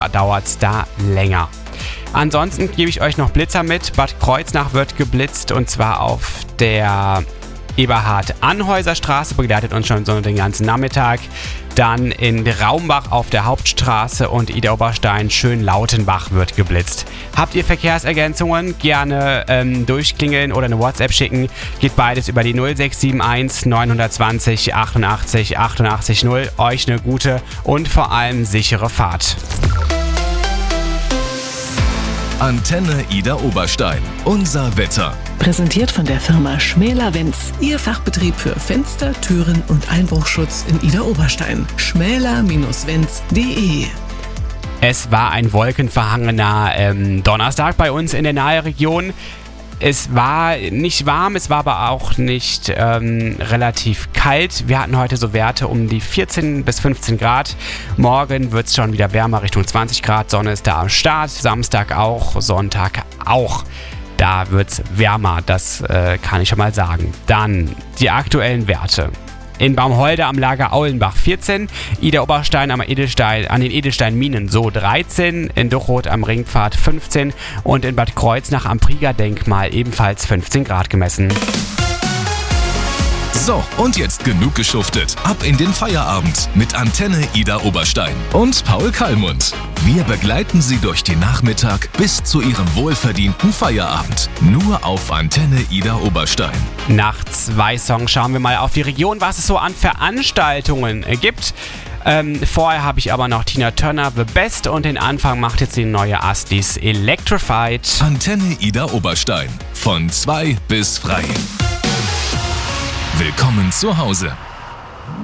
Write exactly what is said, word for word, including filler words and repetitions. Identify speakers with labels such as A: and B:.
A: dauert es da länger. Ansonsten gebe ich euch noch Blitzer mit. Bad Kreuznach wird geblitzt und zwar auf der Eberhard-Anhäuser-Straße, begleitet uns schon so den ganzen Nachmittag. Dann in Raumbach auf der Hauptstraße und Idar-Oberstein Schönlautenbach wird geblitzt. Habt ihr Verkehrsergänzungen? Gerne ähm, durchklingeln oder eine WhatsApp schicken. Geht beides über die null sechs sieben eins neun zwei null achtundachtzig achtundachtzig null. Euch eine gute und vor allem sichere Fahrt.
B: Antenne Idar-Oberstein. Unser Wetter.
C: Präsentiert von der Firma Schmäler-Wenz. Ihr Fachbetrieb für Fenster, Türen und Einbruchschutz in Idar-Oberstein. schmäler Bindestrich wenz punkt de.
A: Es war ein wolkenverhangener ähm, Donnerstag bei uns in der Naheregion. Es war nicht warm, es war aber auch nicht ähm, relativ kalt. Wir hatten heute so Werte um die vierzehn bis fünfzehn Grad. Morgen wird es schon wieder wärmer, Richtung zwanzig Grad. Sonne ist da am Start. Samstag auch, Sonntag auch. Da wird es wärmer, das äh, kann ich schon mal sagen. Dann die aktuellen Werte. In Baumholder am Lager Aulenbach vierzehn, Idar-Oberstein am Edelstein, an den Edelsteinminen so dreizehn, in Duchroth am Ringpfad fünfzehn und in Bad Kreuznach am Prieger-Denkmal ebenfalls fünfzehn Grad gemessen.
B: So, und jetzt genug geschuftet. Ab in den Feierabend mit Antenne Idar-Oberstein und Paul Kallmund. Wir begleiten Sie durch den Nachmittag bis zu Ihrem wohlverdienten Feierabend. Nur auf Antenne Idar-Oberstein.
A: Nach zwei Songs schauen wir mal auf die Region, was es so an Veranstaltungen gibt. Ähm, vorher habe ich aber noch Tina Turner, The Best, und den Anfang macht jetzt die neue Astis Electrified.
B: Antenne Idar-Oberstein. Von zwei bis frei. Willkommen zu Hause.